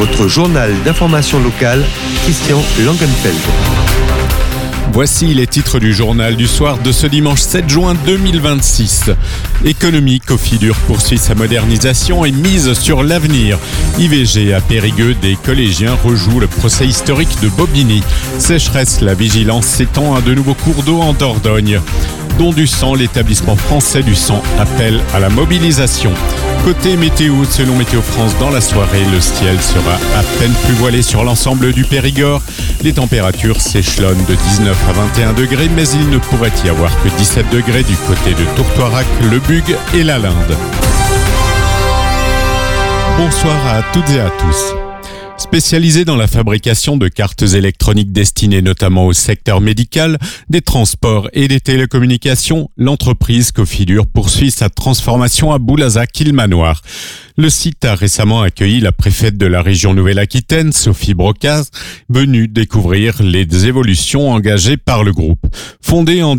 votre journal d'information locale, Christian Langenfeld. Voici les titres du journal du soir de ce dimanche 7 juin 2026. Économie, Cofidur poursuit sa modernisation et mise sur l'avenir. IVG à Périgueux, des collégiens rejouent le procès historique de Bobigny. Sécheresse, la vigilance s'étend à de nouveaux cours d'eau en Dordogne. Don du sang, l'établissement français du sang appelle à la mobilisation. Côté météo, selon Météo France, dans la soirée, le ciel sera à peine plus voilé sur l'ensemble du Périgord. Les températures s'échelonnent de 19 à 21 degrés, mais il ne pourrait y avoir que 17 degrés du côté de Tourtoirac, le Bugue et la Linde. Bonsoir à toutes et à tous. Spécialisée dans la fabrication de cartes électroniques destinées notamment au secteur médical, des transports et des télécommunications, l'entreprise Cofidur poursuit sa transformation à Boulazac-Ilmanoir. Le site a récemment accueilli la préfète de la région Nouvelle-Aquitaine, Sophie Brocaz, venue découvrir les évolutions engagées par le groupe. Fondée en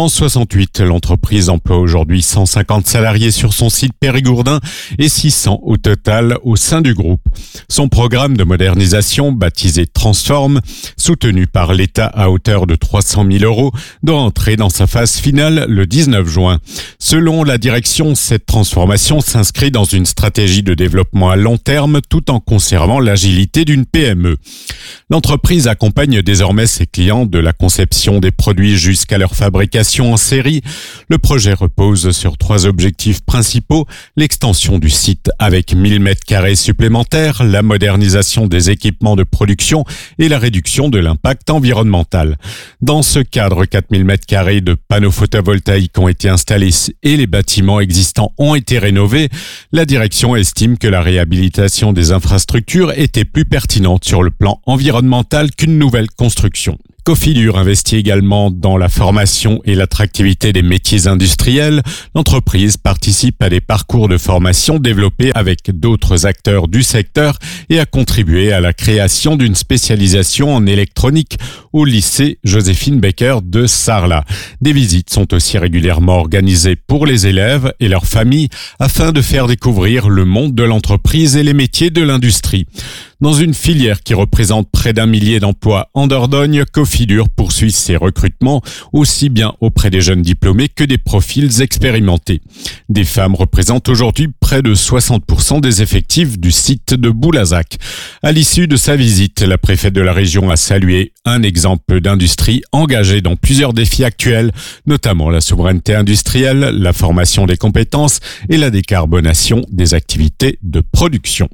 1968, l'entreprise emploie aujourd'hui 150 salariés sur son site périgourdin et 600 au total au sein du groupe. Son programme de modernisation, baptisé Transform, soutenu par l'État à hauteur de 300 000 €, doit entrer dans sa phase finale le 19 juin. Selon la direction, cette transformation s'inscrit dans une stratégie de développement à long terme tout en conservant l'agilité d'une PME. L'entreprise accompagne désormais ses clients de la conception des produits jusqu'à leur fabrication en série. Le projet repose sur 3 objectifs principaux: l'extension du site avec 1000 m² supplémentaires, la modernisation des équipements de production et la réduction de l'impact environnemental. Dans ce cadre, 4000 m² de panneaux photovoltaïques ont été installés et les bâtiments existants ont été rénovés. La direction estime que la réhabilitation des infrastructures était plus pertinente sur le plan environnemental qu'une nouvelle construction. Cofidur investit également dans la formation et l'attractivité des métiers industriels. L'entreprise participe à des parcours de formation développés avec d'autres acteurs du secteur et a contribué à la création d'une spécialisation en électronique au lycée Joséphine Baker de Sarlat. Des visites sont aussi régulièrement organisées pour les élèves et leurs familles afin de faire découvrir le monde de l'entreprise et les métiers de l'industrie. Dans une filière qui représente près d'1 millier d'emplois en Dordogne, Cofidur poursuit ses recrutements aussi bien auprès des jeunes diplômés que des profils expérimentés. Des femmes représentent aujourd'hui près de 60% des effectifs du site de Boulazac. À l'issue de sa visite, la préfète de la région a salué un exemple d'industrie engagée dans plusieurs défis actuels, notamment la souveraineté industrielle, la formation des compétences et la décarbonation des activités de production.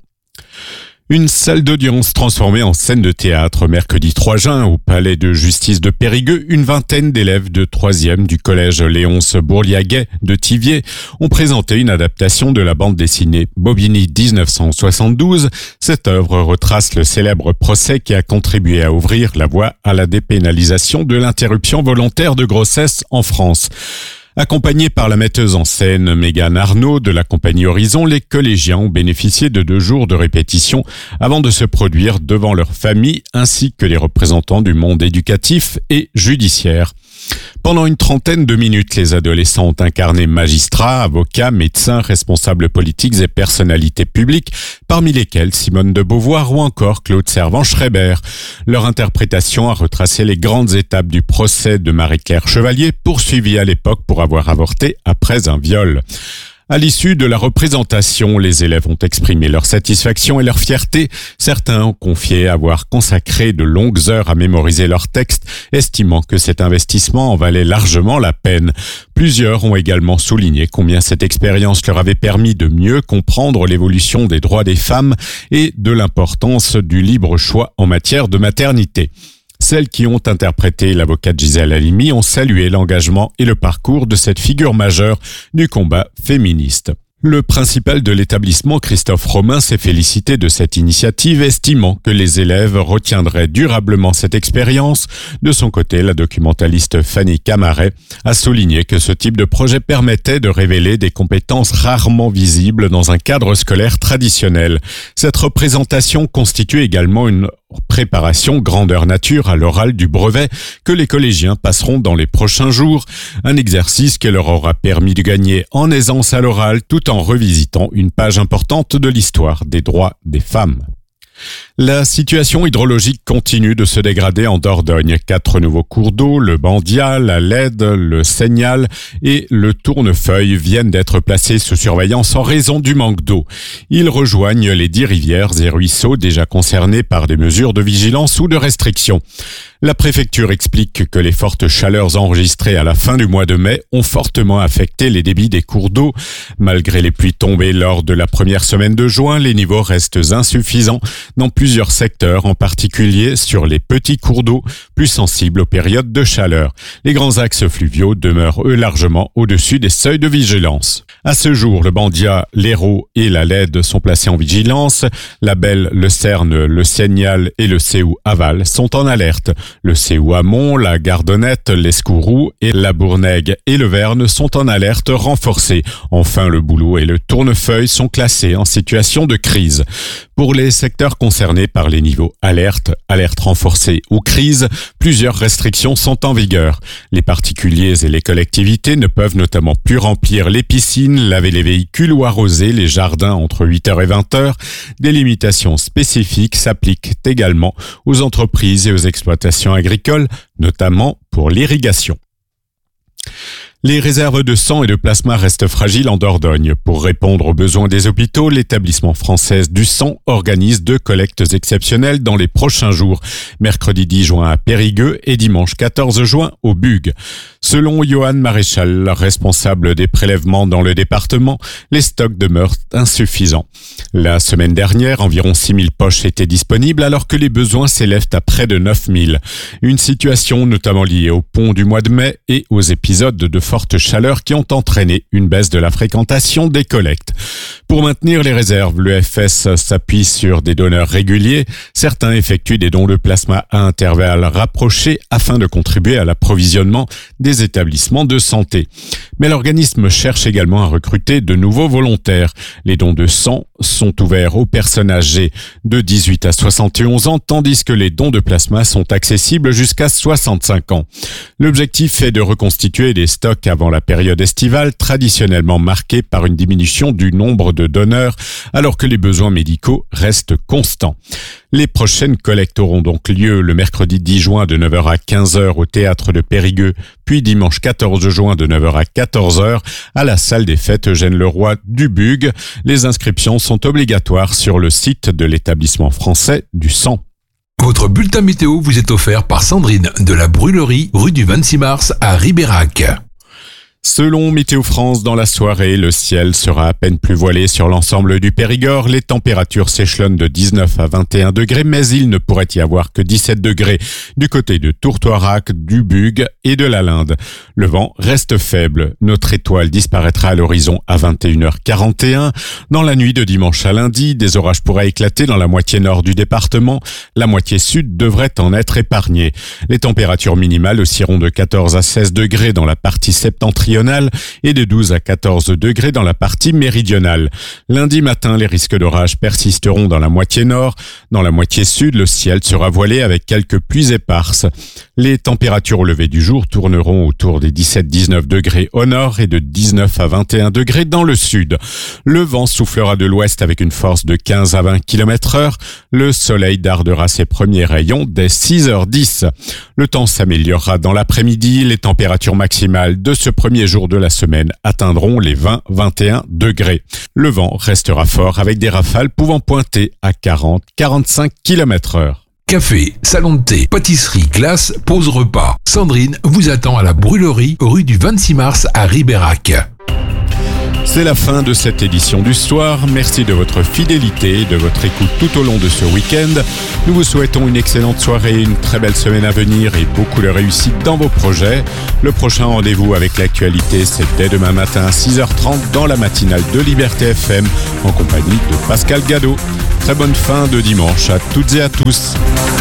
Une salle d'audience transformée en scène de théâtre. Mercredi 3 juin, au palais de justice de Périgueux, une vingtaine d'élèves de 3e du collège Léonce Bourliaguet de Thiviers ont présenté une adaptation de la bande dessinée Bobigny 1972. Cette œuvre retrace le célèbre procès qui a contribué à ouvrir la voie à la dépénalisation de l'interruption volontaire de grossesse en France. Accompagnés par la metteuse en scène Mégane Arnaud de la compagnie Horizon, les collégiens ont bénéficié de 2 jours de répétition avant de se produire devant leur famille ainsi que les représentants du monde éducatif et judiciaire. Pendant une trentaine de minutes, les adolescents ont incarné magistrats, avocats, médecins, responsables politiques et personnalités publiques, parmi lesquels Simone de Beauvoir ou encore Claude Servan-Schreiber. Leur interprétation a retracé les grandes étapes du procès de Marie-Claire Chevalier, poursuivie à l'époque pour avoir avorté après un viol. À l'issue de la représentation, les élèves ont exprimé leur satisfaction et leur fierté. Certains ont confié avoir consacré de longues heures à mémoriser leurs textes, estimant que cet investissement en valait largement la peine. Plusieurs ont également souligné combien cette expérience leur avait permis de mieux comprendre l'évolution des droits des femmes et de l'importance du libre choix en matière de maternité. Celles qui ont interprété l'avocate Gisèle Halimi ont salué l'engagement et le parcours de cette figure majeure du combat féministe. Le principal de l'établissement, Christophe Romain, s'est félicité de cette initiative, estimant que les élèves retiendraient durablement cette expérience. De son côté, la documentaliste Fanny Camaret a souligné que ce type de projet permettait de révéler des compétences rarement visibles dans un cadre scolaire traditionnel. Cette représentation constitue également une préparation grandeur nature à l'oral du brevet que les collégiens passeront dans les prochains jours. Un exercice qui leur aura permis de gagner en aisance à l'oral tout en revisitant une page importante de l'histoire des droits des femmes. La situation hydrologique continue de se dégrader en Dordogne. 4 nouveaux cours d'eau, le Bandia, la Lède, le Seignal et le Tournefeuille viennent d'être placés sous surveillance en raison du manque d'eau. Ils rejoignent les 10 rivières et ruisseaux déjà concernés par des mesures de vigilance ou de restriction. La préfecture explique que les fortes chaleurs enregistrées à la fin du mois de mai ont fortement affecté les débits des cours d'eau. Malgré les pluies tombées lors de la première semaine de juin, les niveaux restent insuffisants dans plusieurs secteurs, en particulier sur les petits cours d'eau plus sensibles aux périodes de chaleur. Les grands axes fluviaux demeurent eux largement au-dessus des seuils de vigilance. À ce jour, le Bandia, l'Hérault et la Lède sont placés en vigilance. La Belle, le Cerne, le Seignal et le Séou aval sont en alerte. Le Séou amont, la Gardonnette, l'Escourou et la Bournègue et le Verne sont en alerte renforcée. Enfin, le Bouleau et le Tournefeuille sont classés en situation de crise. Pour les secteurs concernés par les niveaux alerte renforcée ou crise, plusieurs restrictions sont en vigueur. Les particuliers et les collectivités ne peuvent notamment plus remplir les piscines, laver les véhicules ou arroser les jardins entre 8h et 20h. Des limitations spécifiques s'appliquent également aux entreprises et aux exploitations agricoles, notamment pour l'irrigation. Les réserves de sang et de plasma restent fragiles en Dordogne. Pour répondre aux besoins des hôpitaux, l'établissement français du sang organise 2 collectes exceptionnelles dans les prochains jours. Mercredi 10 juin à Périgueux et dimanche 14 juin au Bugue. Selon Johan Maréchal, responsable des prélèvements dans le département, les stocks demeurent insuffisants. La semaine dernière, environ 6000 poches étaient disponibles alors que les besoins s'élèvent à près de 9000. Une situation notamment liée au pont du mois de mai et aux épisodes de forte chaleur qui ont entraîné une baisse de la fréquentation des collectes. Pour maintenir les réserves, l'EFS s'appuie sur des donneurs réguliers. Certains effectuent des dons de plasma à intervalles rapprochés afin de contribuer à l'approvisionnement des établissements de santé. Mais l'organisme cherche également à recruter de nouveaux volontaires. Les dons de sang sont ouverts aux personnes âgées de 18 à 71 ans, tandis que les dons de plasma sont accessibles jusqu'à 65 ans. L'objectif est de reconstituer des stocks avant la période estivale, traditionnellement marquée par une diminution du nombre de donneurs, alors que les besoins médicaux restent constants. Les prochaines collectes auront donc lieu le mercredi 10 juin de 9h à 15h au théâtre de Périgueux, puis dimanche 14 juin de 9h à 14h à la salle des fêtes Eugène Leroy du Bugue. Les inscriptions sont obligatoires sur le site de l'établissement français du sang. Votre bulletin météo vous est offert par Sandrine de la Brûlerie, rue du 26 mars à Ribérac. Selon Météo France, dans la soirée, le ciel sera à peine plus voilé sur l'ensemble du Périgord. Les températures s'échelonnent de 19 à 21 degrés, mais il ne pourrait y avoir que 17 degrés du côté de Tourtoirac, du Bugue et de la Linde. Le vent reste faible. Notre étoile disparaîtra à l'horizon à 21h41. Dans la nuit de dimanche à lundi, des orages pourraient éclater dans la moitié nord du département. La moitié sud devrait en être épargnée. Les températures minimales oscilleront de 14 à 16 degrés dans la partie septentrionale et de 12 à 14 degrés dans la partie méridionale. Lundi matin, les risques d'orage persisteront dans la moitié nord. Dans la moitié sud, le ciel sera voilé avec quelques pluies éparses. Les températures au lever du jour tourneront autour des 17-19 degrés au nord et de 19 à 21 degrés dans le sud. Le vent soufflera de l'ouest avec une force de 15 à 20 km/h. Le soleil dardera ses premiers rayons dès 6h10. Le temps s'améliorera dans l'après-midi. Les températures maximales de ce premier jour de la semaine atteindront les 20-21 degrés. Le vent restera fort avec des rafales pouvant pointer à 40-45 km/h. Café, salon de thé, pâtisserie, glace, pause repas. Sandrine vous attend à la Brûlerie, rue du 26 mars à Ribérac. C'est la fin de cette édition du soir. Merci de votre fidélité et de votre écoute tout au long de ce week-end. Nous vous souhaitons une excellente soirée, une très belle semaine à venir et beaucoup de réussite dans vos projets. Le prochain rendez-vous avec l'actualité, c'est dès demain matin à 6h30 dans la matinale de Liberté FM en compagnie de Pascal Gadot. Très bonne fin de dimanche à toutes et à tous.